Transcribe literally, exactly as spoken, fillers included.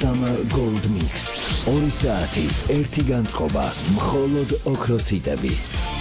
Summer Gold Mix. ორი საათი, ერთი განწყობა, მხოლოდ ოქროს ჰიტები.